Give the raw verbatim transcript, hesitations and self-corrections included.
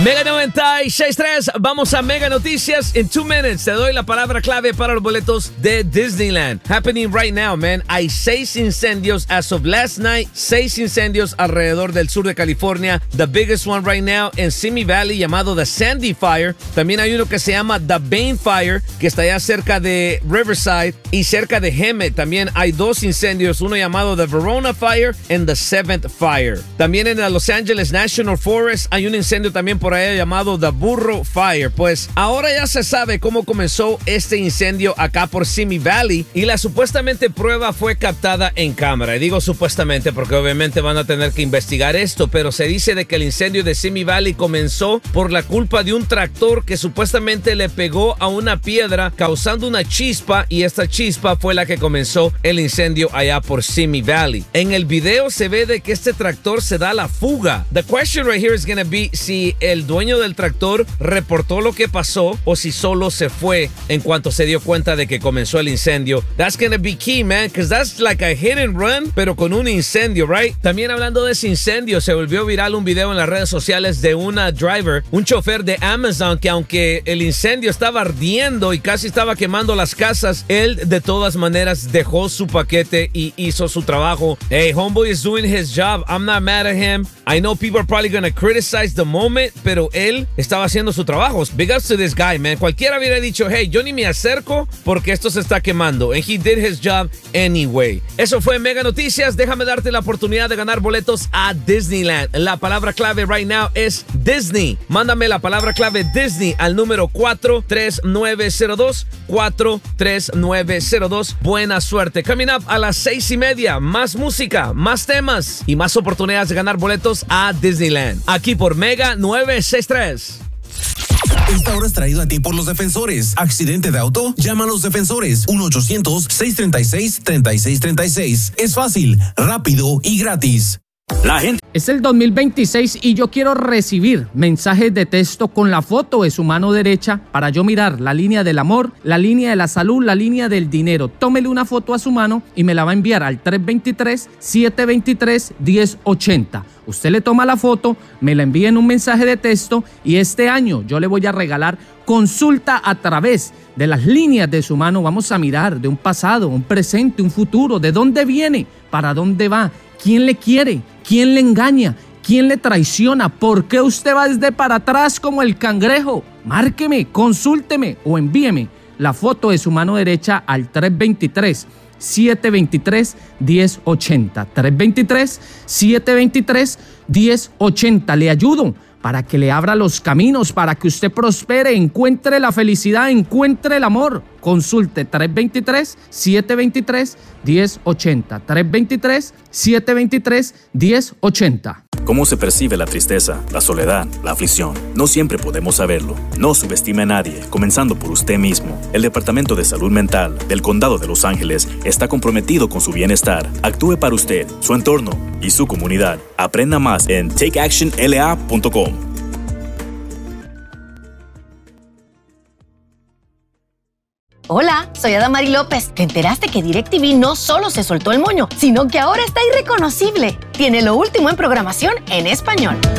Mega noventa y seis punto tres, vamos a Mega Noticias. En two minutes te doy la palabra clave para los boletos de Disneyland. Happening right now, man. Hay seis incendios as of last night. Seis incendios alrededor del sur de California. The biggest one right now en Simi Valley, llamado the Sandy Fire. También hay uno que se llama the Bane Fire, que está allá cerca de Riverside y cerca de Hemet. También hay dos incendios, uno llamado the Verona Fire and the Seventh Fire. También en la Los Angeles National Forest hay un incendio también por allá llamado The Burro Fire. Pues ahora ya se sabe cómo comenzó este incendio acá por Simi Valley y la supuestamente prueba fue captada en cámara. Y digo supuestamente porque obviamente van a tener que investigar esto, pero se dice de que el incendio de Simi Valley comenzó por la culpa de un tractor que supuestamente le pegó a una piedra causando una chispa, y esta chispa fue la que comenzó el incendio allá por Simi Valley. En el video se ve de que este tractor se da la fuga. The question right here is gonna be si el dueño del tractor reportó lo que pasó o si solo se fue en cuanto se dio cuenta de que comenzó el incendio. That's gonna be key, man, because that's like a hit and run, pero con un incendio, right? También hablando de ese incendio, se volvió viral un video en las redes sociales de una driver, un chofer de Amazon, que aunque el incendio estaba ardiendo y casi estaba quemando las casas, él de todas maneras dejó su paquete y hizo su trabajo. Hey, homeboy is doing his job. I'm not mad at him. I know people are probably gonna criticize the moment, pero él estaba haciendo su trabajo. Big ups to this guy, man. Cualquiera hubiera dicho, hey, yo ni me acerco porque esto se está quemando. And he did his job anyway. Eso fue Mega Noticias. Déjame darte la oportunidad de ganar boletos a Disneyland. La palabra clave right now es Disney. Mándame la palabra clave Disney al número cuatro tres nueve cero dos, cuatro tres nueve cero dos. Buena suerte. Coming up a las seis y media. Más música, más temas y más oportunidades de ganar boletos a Disneyland. Aquí por Mega novecientos sesenta y tres. Esta hora es traído a ti por los defensores. ¿Accidente de auto? Llama a los defensores. uno ochocientos, seiscientos treinta y seis, treinta y seis treinta y seis. Es fácil, rápido y gratis. La gente. Es el dos mil veintiséis y yo quiero recibir mensajes de texto con la foto de su mano derecha para yo mirar la línea del amor, la línea de la salud, la línea del dinero. Tómele una foto a su mano y me la va a enviar al tres dos tres, siete dos tres, uno cero ocho cero. Usted le toma la foto, me la envía en un mensaje de texto y este año yo le voy a regalar consulta a través de las líneas de su mano. Vamos a mirar de un pasado, un presente, un futuro, de dónde viene, para dónde va, quién le quiere, quién le engaña, quién le traiciona, por qué usted va desde para atrás como el cangrejo. Márqueme, consúlteme o envíeme la foto de su mano derecha al tres dos tres, siete dos tres, uno cero ocho cero. tres dos tres, siete dos tres, uno cero ocho cero. Le ayudo para que le abra los caminos, para que usted prospere, encuentre la felicidad, encuentre el amor. Consulte tres dos tres, siete dos tres, uno cero ocho cero. tres dos tres, siete dos tres, uno cero ocho cero. ¿Cómo se percibe la tristeza, la soledad, la aflicción? No siempre podemos saberlo. No subestime a nadie, comenzando por usted mismo. El Departamento de Salud Mental del Condado de Los Ángeles está comprometido con su bienestar. Actúe para usted, su entorno y su comunidad. Aprenda más en take action l a punto com. Hola, soy Adamari López. ¿Te enteraste que DirecTV no solo se soltó el moño, sino que ahora está irreconocible? Tiene lo último en programación en español.